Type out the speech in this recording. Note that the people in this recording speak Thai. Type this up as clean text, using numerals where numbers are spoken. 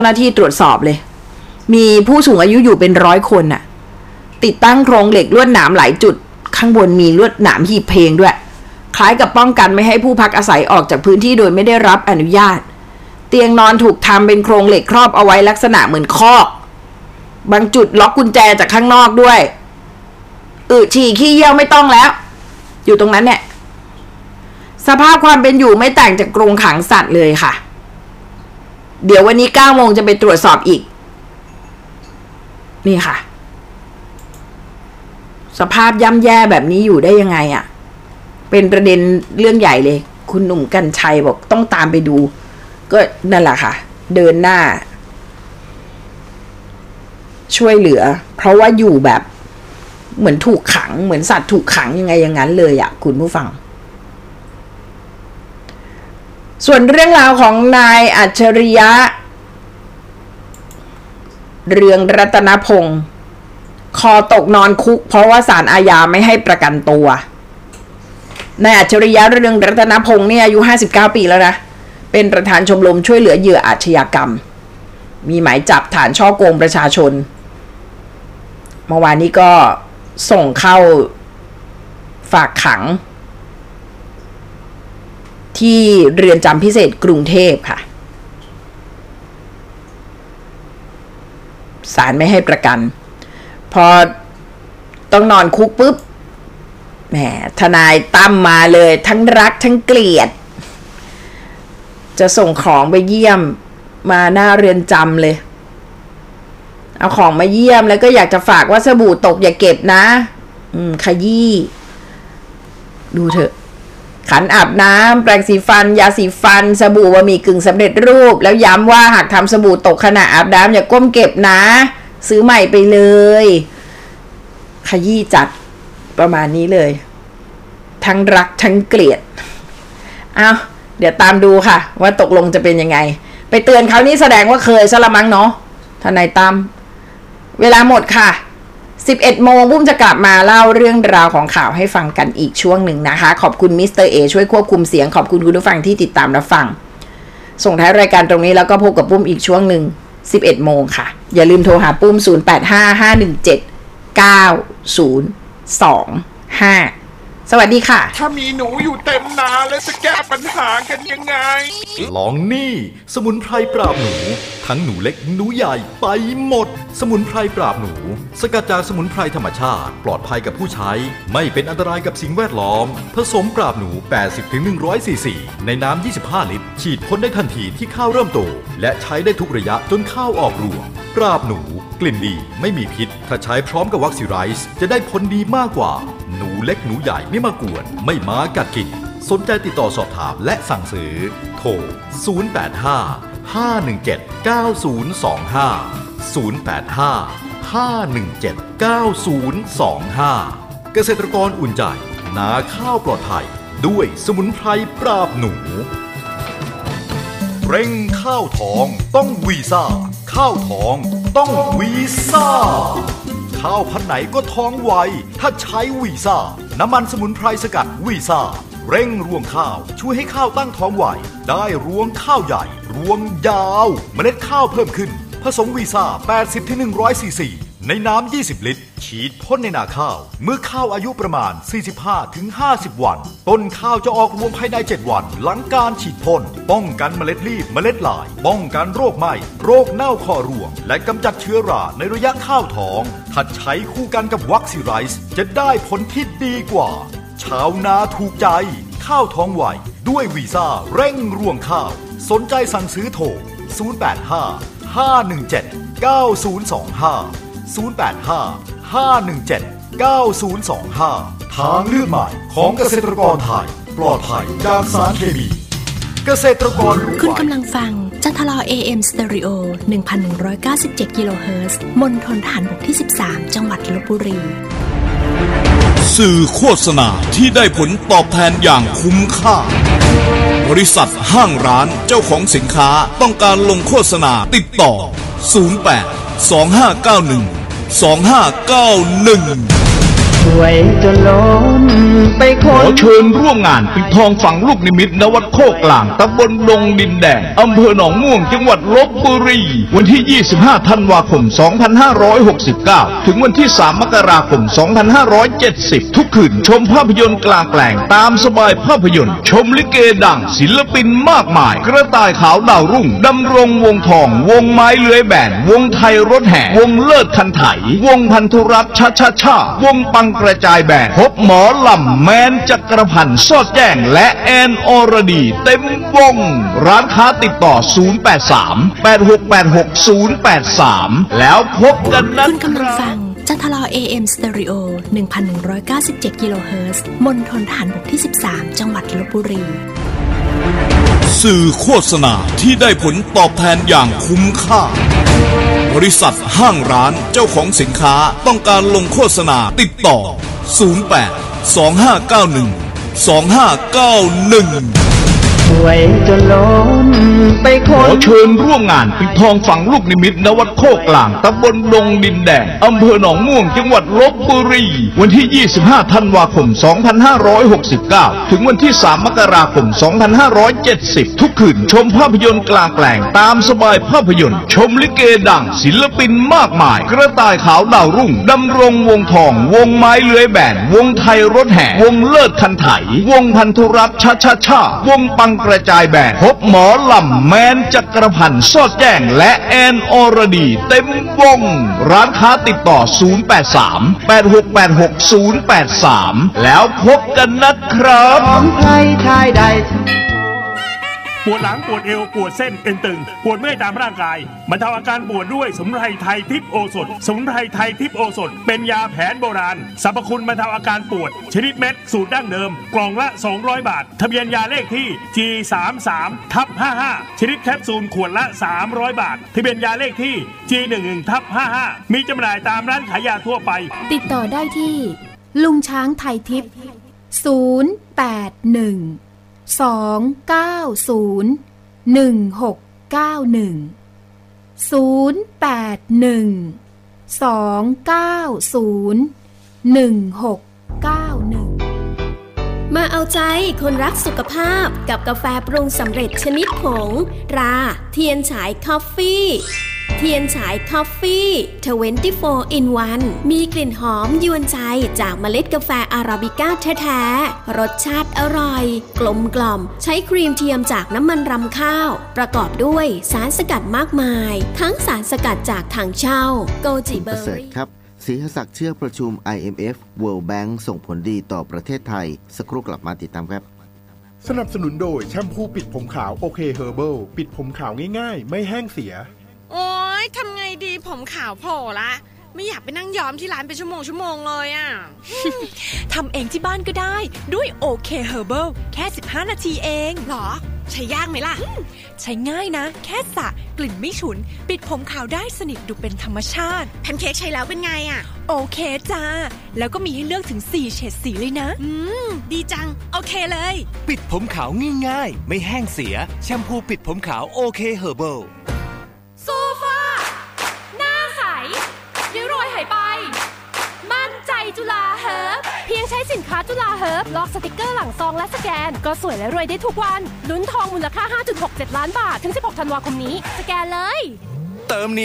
หน้าที่ตรวจสอบเลยมีผู้สูงอายุอยู่เป็น100 คนน่ะติดตั้งโครงเหล็กลวดหนามหลายจุดข้างบนมีลวดหนามหีบเพลงด้วยคล้ายกับป้องกันไม่ให้ผู้พักอาศัยออกจากพื้นที่โดยไม่ได้รับอนุญาตเตียงนอนถูกทำเป็นโครงเหล็กครอบเอาไว้ลักษณะเหมือนคอกบางจุดล็อกกุญแจจากข้างนอกด้วยฉี่ขี้เยี่ยวไม่ต้องแล้วอยู่ตรงนั้นเนี่ยสภาพความเป็นอยู่ไม่ต่างจากกรงขังสัตว์เลยค่ะเดี๋ยววันนี้9 โมงจะไปตรวจสอบอีกนี่ค่ะสภาพย่ำแย่แบบนี้อยู่ได้ยังไงอ่ะเป็นประเด็นเรื่องใหญ่เลยคุณหนุ่มกรรชัยบอกต้องตามไปดูก็นั่นแหละค่ะเดินหน้าช่วยเหลือเพราะว่าอยู่แบบเหมือนถูกขังเหมือนสัตว์ถูกขังยังไงอย่างนั้นเลยอ่ะคุณผู้ฟังส่วนเรื่องราวของนายอัจฉริยะเรืองรัตนพงศ์คอตกนอนคุกเพราะว่าศาลอาญาไม่ให้ประกันตัวนายอัจฉริยะเรืองรัตนพงศ์เนี่ยอายุ59 ปีแล้วนะเป็นประธานชมรมช่วยเหลือเหยื่ออาชญากรรมมีหมายจับฐานฉ้อโกงประชาชนเมื่อวานนี้ก็ส่งเข้าฝากขังที่เรือนจำพิเศษกรุงเทพค่ะศาลไม่ให้ประกันพอต้องนอนคุกปุ๊บแหมทนายตั้มมาเลยทั้งรักทั้งเกลียดจะส่งของไปเยี่ยมมาหน้าเรือนจำเลยเอาของมาเยี่ยมแล้วก็อยากจะฝากว่าสบู่ตกอย่าเก็บนะขยี้ดูเถอะขันอาบน้ำแปรงสีฟันยาสีฟันสบู่บะหมี่กึ่งสำเร็จรูปแล้วย้ำว่าหากทำสบู่ตกขณะอาบน้ำอย่าก้มเก็บนะซื้อใหม่ไปเลยขยี้จัดประมาณนี้เลยทั้งรักทั้งเกลียดเอาเดี๋ยวตามดูค่ะว่าตกลงจะเป็นยังไงไปเตือนเขานี่แสดงว่าเคยซะละมั้งเนาะทนายตั้มเวลาหมดค่ะ11 โมงปุ้มจะกลับมาเล่าเรื่องราวของข่าวให้ฟังกันอีกช่วงหนึ่งนะคะขอบคุณมิสเตอร์เอช่วยควบคุมเสียงขอบคุณคุณผู้ฟังที่ติดตามรับฟังส่งท้ายรายการตรงนี้แล้วก็พบกับปุ้มอีกช่วงหนึ่ง11 โมงค่ะอย่าลืมโทรหาปุ้ม0855179025สวัสดีค่ะถ้ามีหนูอยู่เต็มนาแล้วจะแก้ปัญหากันยังไงลองนี่สมุนไพรปราบหนูทั้งหนูเล็กหนูใหญ่ไปหมดสมุนไพรปราบหนูสกัดจากสมุนไพรธรรมชาติปลอดภัยกับผู้ใช้ไม่เป็นอันตรายกับสิ่งแวดล้อมผสมปราบหนู 80-100 ซีซีในน้ำ 25 ลิตรฉีดพ่นได้ทันทีที่ข้าวเริ่มโตและใช้ได้ทุกระยะจนข้าวออกรวงปราบหนูกลิ่นดีไม่มีพิษถ้าใช้พร้อมกับวัคซีไรส์จะได้ผลดีมากกว่าหนูเล็กหนูใหญ่ไม่มากวนไม่มากัดกินสนใจติดต่อสอบถามและสั่งซื้อโทร085-517-9025 เกษตรกรอุ่นใจนาข้าวปลอดภัยด้วยสมุนไพรปราบหนูเร่งข้าวทองต้องวีซ่าข้าวทองต้องวีซ่าข้าวพันธุ์ไหนก็ท้องไวถ้าใช้วีซ่าน้ำมันสมุนไพรสกัดวีซ่าเร่งรวงข้าวช่วยให้ข้าวตั้งท้องไวได้รวงข้าวใหญ่รวงยาวเมล็ดข้าวเพิ่มขึ้นผสมวีซ่า 80-100 ซีซีในน้ำ 20 ลิตรฉีดพ่นในนาข้าวเมื่อข้าวอายุประมาณ 45-50 วันต้นข้าวจะออกรวงภายใน 7 วันหลังการฉีดพ่นป้องกันเมล็ดรีบเมล็ดลายป้องกันโรคไหม้โรคเน่าคอรวงและกำจัดเชื้อราในระยะข้าวท้องถ้าใช้คู่กันกับวัคซีไรส์จะได้ผลที่ดีกว่าชาวนาถูกใจข้าวท้องไวด้วยวีซ่าเร่งรวงข้าวสนใจสั่งซื้อโทร085-517-9025 ทางเลือกใหม่ของเกษตรกรไทยปลอดภัยจากสารเคมีเกษตรกรคุณกำลังฟังจันทรา AM Stereo 1197 กิโลเฮิรตซ์มณฑลทหารบกที่ 13 จังหวัดลพบุรีสื่อโฆษณาที่ได้ผลตอบแทนอย่างคุ้มค่าบริษัทห้างร้านเจ้าของสินค้าต้องการลงโฆษณาติดต่อ08 2591 2591 สวยจนล้นไปคขอน เชิญร่วมงานปิดทองฝังลูกนิมิตณวัดโคกกลางตำบลดงดินแดงอำเภอหนองม่วงจังหวัดลพบุรีวันที่ 25 ธันวาคม 2569 ถึงวันที่ 3 มกราคม 2570 ทุกคืนชมภาพยนตร์กลางแปลงตามสบายภาพยนตร์ชมลิเกดังศิลปินมากมายกระต่ายขาวดาวรุ่งดำรงวงทองวงไม้เลื้อยแบนวงไทยรถแห่วงเลิศคันไถวงพันธุรัตน์วงปังกระจายแบนพบหมอลำแมนจักรพันธ์สอดแจ้งและแอนอรดีเต็มวงร้านค้าติดต่อ 083-8686-083 แล้วพบกันนะคุณกำลังฟังจัทลอ AM Stereo 1197 กิโลเฮิรตซ์มณฑลทหารบกที่ 13 จังหวัดลพบุรีสื่อโฆษณาที่ได้ผลตอบแทนอย่างคุ้มค่าบริษัทห้างร้านเจ้าของสินค้าต้องการลงโฆษณาติดต่อ 08-2591-2591 สวยจนล้นไปคขอน เชิญร่วมงานปิดทองฝังลูกนิมิตณวัดโคกกลางตำบลดงดินแดงอำเภอหนองม่วงจังหวัดลพบุรีวันที่ 25 ธันวาคม 2569 ถึงวันที่ 3 มกราคม 2570 ทุกคืนชมภาพยนตร์กลางแปลงตามสบายภาพยนตร์ชมลิเกดังศิลปินมากมายกระต่ายขาวดาวรุ่งดำรงวงทองวงไม้เลื้อยแบนวงไทยรถแห่วงเลิศคันไถวงพันธุรัตน์วงปังกระจายแบนพบหมอลำแมนจักรพันธ์สอดแจ้งและแอนอรดีเต็มวงร้านค้าติดต่อ 083-8686-083 แล้วพบกันนะครับของใครชายใดปวดหลังปวดเอวปวดเส้นเอ็นตึงปวดเมื่อยตามร่างกายบรรเทาอาการปวดด้วยสมุนไพรไทยทิพย์โอสถสมุนไพรไทยทิพย์โอสถเป็นยาแผนโบราณสรรพคุณบรรเทาอาการปวดชนิดเม็ดสูตรดั้งเดิมกล่องละ200 บาททะเบียนยาเลขที่ G33/55 ชนิดแคปซูลขวดละ300 บาททะเบียนยาเลขที่ G11/55 มีจำหน่ายตามร้านขายยาทั่วไปติดต่อได้ที่ลุงช้างไทยทิพย์มาเอาใจคนรักสุขภาพกับกาแฟปรุงสำเร็จชนิดผงราเทียนฉายคอฟฟี่เทียนฉายคอฟฟี่24 in 1มีกลิ่นหอมยวนใจจากเมล็ดกาแฟอาราบิก้าแท้ๆรสชาติอร่อยกลมกล่อมใช้ครีมเทียมจากน้ำมันรำข้าวประกอบด้วยสารสกัดมากมายทั้งสารสกัดจากถังเช่าโกจิเบอร์รี่ครับศรีหศักดิ์เชื่อประชุม IMF World Bank ส่งผลดีต่อประเทศไทยสักครู่กลับมาติดตามครับสนับสนุนโดยแชมพูปิดผมขาวโอเคเฮอร์เบิลปิดผมขาวง่ายๆไม่แห้งเสียโอ๊ยทำไงดีผมขาวโผล่ละไม่อยากไปนั่งย้อมที่ร้านเป็นชั่วโมงเลยอ่ะทำเองที่บ้านก็ได้ด้วยโอเคเฮอร์เบิลแค่15 นาทีเองหรอใช้ยากไหมล่ะใช้ง่ายนะแค่สระกลิ่นไม่ฉุนปิดผมขาวได้สนิทดูเป็นธรรมชาติแพนเค้กใช้แล้วเป็นไงอ่ะโอเคจ้าแล้วก็มีให้เลือกถึง4เฉดสีเลยนะดีจังโอเคเลยปิดผมขาวง่ายๆไม่แห้งเสียแชมพูปิดผมขาวโอเคเฮอร์เบิลโซฟาหน้าใสริ้วรอยหายไปมั่นใจจุฬาเฮิร์บเพียงใช้สินค้าจุฬาเฮิร์บลอกสติกเกอร์หลังซองและสแกนก็สวยและรวยได้ทุกวันลุ้นทองมูลค่า 5.67 ล้านบาทถึง 16 ธันวาคมนี้สแกนเลยเติม